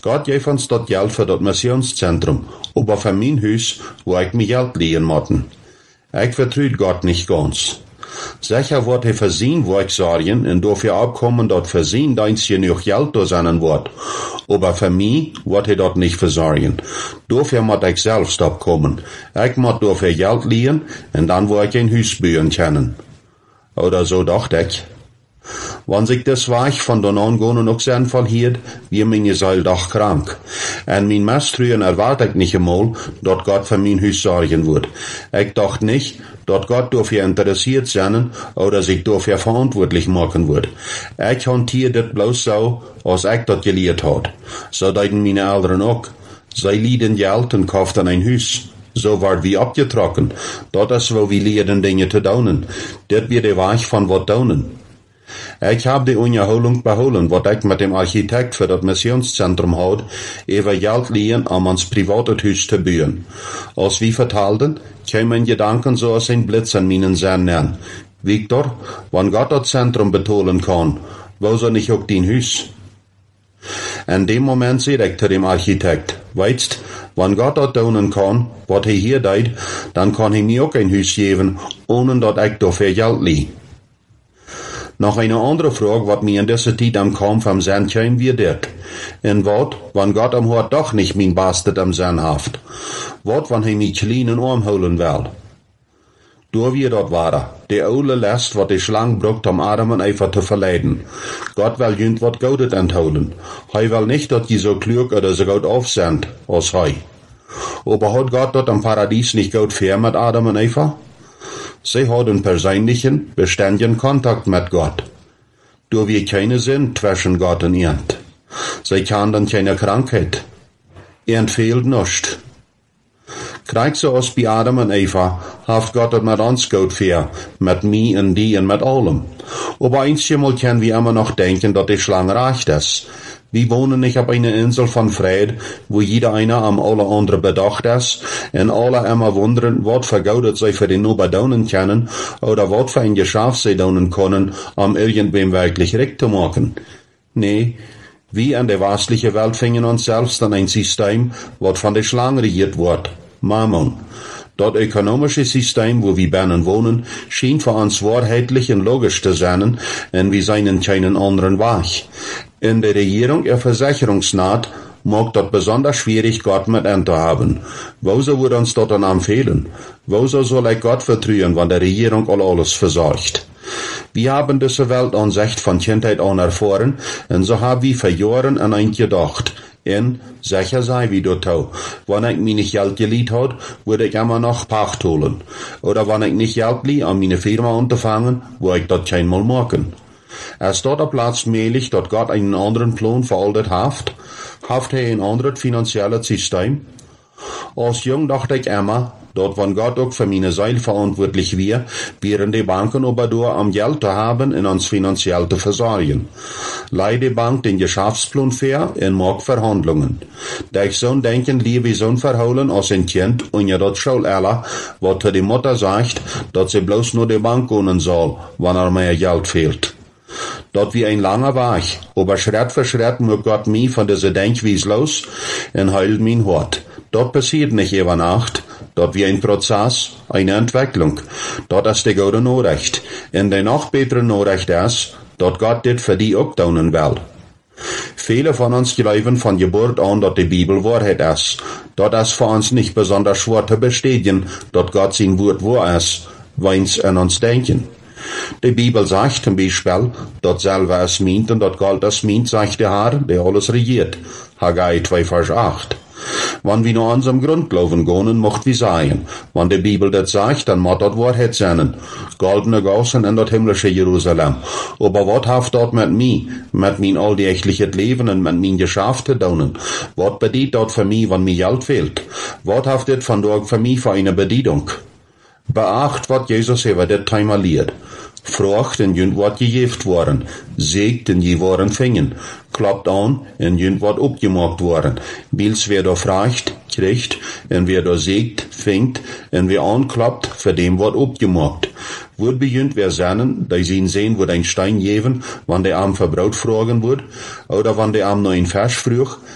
Gott geeft ons dat geld voor dat missionscentrum, aber für mein Haus, wo ich mir Geld legen motten. Ich vertraut Gott nicht ganz. Sicher wird er für sein Werk sorgen und dafür abkommen, dass für sein Dienst genug Geld da sein wird. Aber für mich wird er dort nicht versorgen. Dafür muss ich selbst abkommen. Ich muss dafür Geld legen und dann wird ich ein Haus bauen können. Oder so dachte ich. Wenn sich das Weg von den Angehörigen noch sinnvoll hielt, wie meine Seele doch krank. Und mein Misstrauen erwarte ich nicht einmal, dass Gott für mein Haus sorgen wird. Ich dachte nicht, dass Gott dafür interessiert sein oder sich dafür verantwortlich machen wird. Ich hantiere das bloß so, als ich das gelehrt hat. So deuten meine Eltern auch. Sie lieben Geld und kauften ein Haus. So wird wie abgetrocken. Das ist, wo wir lehren, Dinge zu tun. Das wird der Weg von was tun. Ich habe die Unterholung beholen, was ich mit dem Architekt für das Missionszentrum hat, über Geld liehen, um uns privates Haus zu bauen. Als wir vertalten, kämen Gedanken so als ein Blitz an meinen Sinn nennen. Victor, wenn Gott das Zentrum betonen kann, wo soll ich auch dein Haus? In dem Moment sehe ich zu dem Architekt, weißt, wenn Gott das tun kann, was er hier tut, dann kann er mir auch ein Haus geben, ohne dass ich dafür Geld lieh. Noch eine andere Frage, was mir in dieser Zeit am Kampf am Sinn käme, wie das. In wat, wenn Gott am Hort doch nicht mein Bastard am Sinn haft? Wat, wenn er mich kleinen Arm holen will? Du wie dort war, der Ole Last, wat die Schlange brucht, um Adam und Eva zu verleiden. Gott will jünd wat Gaudet entholen. Hij will nicht, dass die so klug oder so gut auf sind, als hij. Aber hat Gott dort am Paradies nicht gut fair mit Adam und Eva? Sie haben persönlichen, beständigen Kontakt mit Gott. Du wie keine Sinn zwischen Gott und ihnt. Sie kann dann keine Krankheit. Ihnt fehlt nichts. Krieg so aus bei Adam und Eva, haft Gott es mit uns gut fair, mit mir und die und mit allem. Aber einmal können wir immer noch denken, dass die Schlange recht ist. Wir wohnen nicht auf einer Insel von Fried, wo jeder einer am alle andere bedacht ist, und alle immer wundern, was für Gaudet sie für den Nuber daunen können, oder was für ein Geschäft sie daunen können, um irgendwem wirklich recht zu machen. Nee, wir in der westlichen Welt finden uns selbst an ein System, was von der Schlange regiert wird. Mammon. Das ökonomische System, wo wir binnen wohnen, schien für uns wahrheitlich und logisch zu sein, und wir seien keinen anderen Weg. In der Regierung der Versicherungsnaht mag das besonders schwierig, Gott mit zu haben. Wieso würde uns das dann empfehlen? Wieso soll ich Gott vertrauen, wenn der Regierung alles versorgt? Wir haben diese Weltansicht von Kindheit an erfahren, und so haben wir für Jahre an ein gedacht. Und sicher sei wie dort auch. Wenn ich mir nicht Geld geliehen hat, würde ich immer noch Pacht holen. Oder wenn ich nicht Geld lieh, an meine Firma unterfangen, würde ich das keinmal machen. Es dort der Platz möglich, dass Gott einen anderen Plan für all das haft er ein anderes finanzielles System? Als jung dachte ich immer, dass wenn Gott auch für meine Seele verantwortlich wären die Banken aber nur am Geld zu haben und uns finanziell zu versorgen. Leider die Bank den Geschäftsplan fair und mag Verhandlungen. Da ich so denken, liebe so verholen als ein Kind und ja das schau alle, was die Mutter sagt, dass sie bloß nur die Bank gehen soll, wenn mehr Geld fehlt. Dat wie ein langer Weg, aber Schritt für Schritt muss Gott mich von dieser Denkweise los und heilt mein Hort. Das passiert nicht über Nacht, das wie ein Prozess, eine Entwicklung. Das ist die gute Nachricht. Und die noch bessere Nachricht ist, dass Gott das für die auch tun will. Viele von uns glauben von Geburt an, dass die Bibel Wahrheit ist. Das ist für uns nicht besonders schwer zu bestätigen, dass Gott sein Wort wahr ist, wenn sie an uns denken. Die Bibel sagt zum Beispiel, dass selber es meint und dass Gott es meint, sagt der Herr, der alles regiert. Haggai 2, Vers 8. Wenn wir nur an unserem Grund glauben gehen, macht wir sagen. Wenn die Bibel das sagt, dann muss das Wahrheit sein. Goldene Gassen in das himmlische Jerusalem. Aber was haft dort mit mir, mit mein alltägliches Leben und mit mein Geschäft zu tun? Was bedeutet dort für mich, wenn mir Geld fehlt? Was haft das von dort für mich für eine Bedeutung? Beacht, was Jesus über das Thema lehrt. Frucht in jünd wat gejeft worden, seegt in je waren fingen, klappt an in jünd wat opgemaakt worden, bils wer da fragt, kriegt, en wer da seegt, fingt, en wer anklappt, für dem wat opgemaakt. Wird bejünd wer sennen, da sie sehen, wird ein Stein geben, wann der Arm verbraut fragen wird, oder wann der Arm noch ein Vers früh,